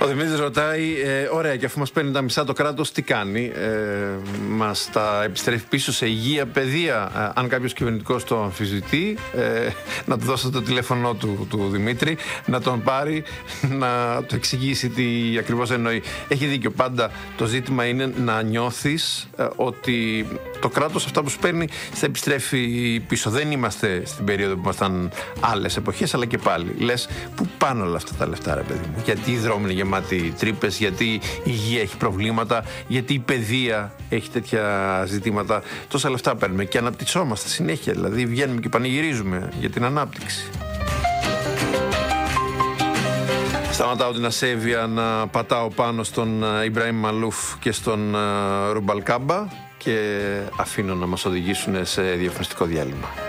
Ο Δημήτρης ρωτάει, ωραία, και αφού μας παίρνει τα μισά το κράτος, τι κάνει? Μας τα επιστρέφει πίσω σε υγεία, παιδεία? Αν κάποιος κυβερνητικός το αμφισβητεί, να του δώσω το τηλέφωνο του Δημήτρη, να τον πάρει, να του εξηγήσει τι ακριβώς εννοεί. Έχει δίκιο, πάντα το ζήτημα είναι να νιώθεις ότι το κράτος αυτά που σου παίρνει θα επιστρέφει πίσω. Δεν είμαστε στην περίοδο που ήμασταν άλλες εποχές, αλλά και πάλι λες, πού πάνε όλα αυτά τα λεφτά, ρε παιδί μου? Γιατί οι δρόμοι είναι γεμάτοι τρύπες, γιατί η υγεία έχει προβλήματα, γιατί η παιδεία έχει τέτοια ζητήματα? Τόσα λεφτά παίρνουμε και αναπτυσσόμαστε συνέχεια, δηλαδή βγαίνουμε και πανηγυρίζουμε για την ανάπτυξη. Σταματάω την ασέβεια να πατάω πάνω στον Ιμπραήμ Μαλούφ και στον Ρουμπαλκάμπα και αφήνω να μας οδηγήσουν σε διαφημιστικό διάλειμμα.